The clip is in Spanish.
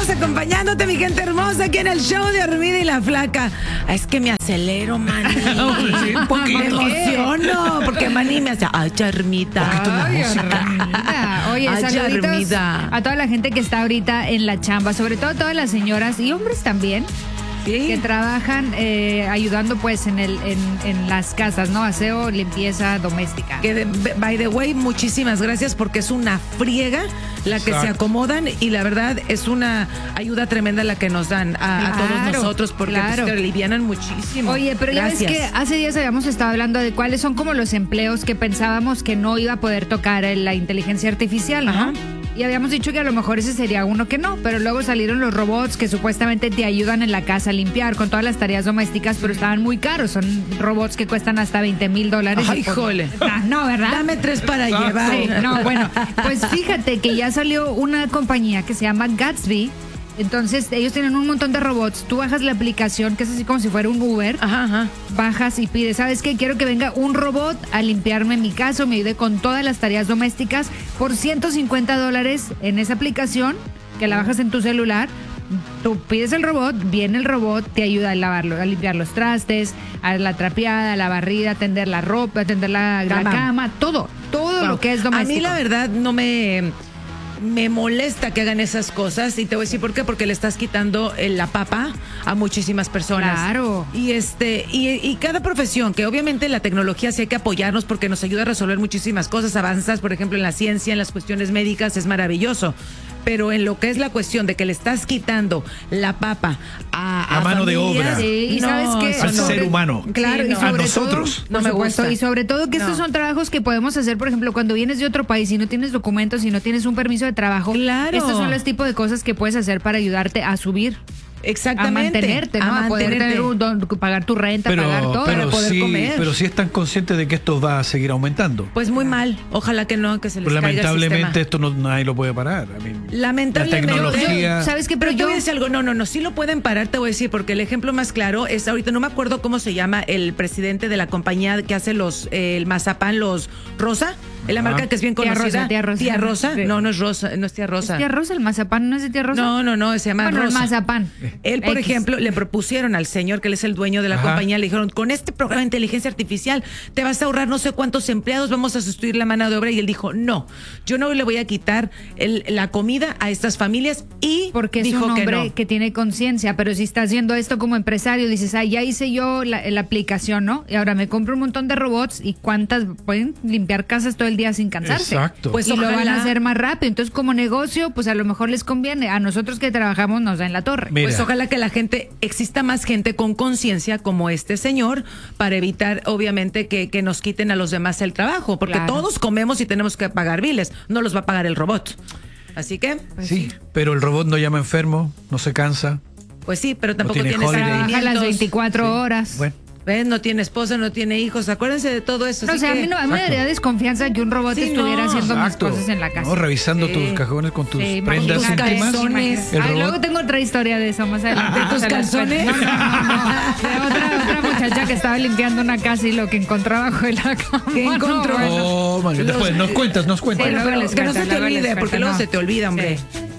Estamos acompañándote, mi gente hermosa, aquí en el show de Hormida y la Flaca. Es que me acelero, Manny. Sí, un poquito. Me emociono, porque Manny me hace, ay, Charmita. Ay, Hormida. Oye, Ay, saluditos Charmida. a toda la gente que está ahorita en la chamba, sobre todo todas las señoras y hombres también, que trabajan ayudando pues en las casas, ¿no? Aseo, limpieza doméstica. Que by the way, muchísimas gracias porque es una friega la que se acomodan y la verdad es una ayuda tremenda la que nos dan a todos nosotros porque pues, te alivianan muchísimo. Oye, pero gracias. Ya ves que hace días habíamos estado hablando de cuáles son como los empleos que pensábamos que no iba a poder tocar la inteligencia artificial, ¿no? Ajá. Y habíamos dicho que a lo mejor ese sería uno que no, pero luego salieron los robots que supuestamente te ayudan en la casa a limpiar con todas las tareas domésticas, pero estaban muy caros. Son robots que cuestan hasta $20,000. Ay, híjole. No, ¿verdad? Dame 3 para llevar. Sí, no, bueno, pues fíjate que ya salió una compañía que se llama Gatsby. Entonces, ellos tienen un montón de robots. Tú bajas la aplicación, que es así como si fuera un Uber. Ajá. Bajas y pides, ¿sabes qué? Quiero que venga un robot a limpiarme mi casa, me ayude con todas las tareas domésticas por $150 en esa aplicación, que la bajas en tu celular. Tú pides el robot, viene el robot, te ayuda a lavarlo, a limpiar los trastes, a la trapeada, a la barrida, a tender la ropa, a tender la cama, todo lo que es doméstico. A mí la verdad no me molesta que hagan esas cosas y te voy a decir por qué, porque le estás quitando la papa a muchísimas personas. Claro. Y cada profesión, que obviamente la tecnología sí hay que apoyarnos porque nos ayuda a resolver muchísimas cosas, avanzas, por ejemplo, en la ciencia, en las cuestiones médicas, es maravilloso. Pero en lo que es la cuestión de que le estás quitando la papa a mano de familias, obra. Sí, y ¿sabes qué? Al ser humano. Claro, Sí, y no. sobre A nosotros. todo, No me gusta. y sobre todo que estos No. son trabajos que podemos hacer, por ejemplo, cuando vienes de otro país y no tienes documentos y no tienes un permiso de trabajo. Claro. Estos son los tipos de cosas que puedes hacer para ayudarte a subir, Exactamente. a mantenerte, ¿no? A poder tener pagar tu renta, pagar todo, para poder comer. Pero sí están conscientes de que esto va a seguir aumentando. Pues muy mal. Ojalá que no, que se les Pero caiga el lamentablemente sistema. esto nadie lo puede parar. Lamentablemente. La tecnología. ¿Sabes qué? Pero Pero yo yo voy a decir algo, no, sí lo pueden parar, te voy a decir, porque el ejemplo más claro es ahorita, no me acuerdo cómo se llama el presidente de la compañía que hace el mazapán, los Rosa, es la marca que es bien Tía conocida. Rosa. Tía Rosa, Sí. no es Rosa, no es Tía Rosa. ¿Es Tía Rosa el mazapán? ¿No es de Tía Rosa? No, se llama Bueno, Rosa. el mazapán. Él, por X. ejemplo, le propusieron al señor, que él es el dueño de la compañía, le dijeron, con este programa de inteligencia artificial te vas a ahorrar no sé cuántos empleados, vamos a sustituir la mano de obra. Y él dijo, no, yo no le voy a quitar la comida a estas familias. Y porque es dijo un hombre que no. que tiene conciencia, pero si estás haciendo esto como empresario, dices, ya hice yo la aplicación, ¿no? Y ahora me compro un montón de robots y cuántas pueden limpiar casas todo el día sin cansarse. Exacto. Pues y lo van ojalá. a hacer más rápido. Entonces, como negocio, pues a lo mejor les conviene. A nosotros que trabajamos nos da en la torre. Mira. Pues ojalá que exista más gente con conciencia como este señor para evitar, obviamente, que nos quiten a los demás el trabajo, porque Claro. todos comemos y tenemos que pagar biles, no los va a pagar el robot. Así que, Sí, pero el robot no llama enfermo, no se cansa. pues sí, pero tampoco tiene tiene holiday. Trabaja las sentimientos. 24 horas. Bueno, ¿Ves? No tiene esposa, no tiene hijos, acuérdense de todo eso. No, o así sea, a que- mí, a mí me daría desconfianza que un robot Sí, estuviera no. haciendo mis exacto. cosas en la casa. No, revisando Sí. tus cajones con tus Sí, prendas imagínate, íntimas. calzones. El Ay, robot. luego tengo otra historia de eso más adelante. ¿De tus Se las calzones? cuento. No. De otra muchacha que estaba limpiando una casa y lo que encontraba bajo la cama. ¿Qué encontró? No, bueno. Oh, man, después nos cuentas. Sí, Bueno, luego pero les que no cuento, se te luego les olvide, cuento, porque luego no. se te olvida, hombre. Sí.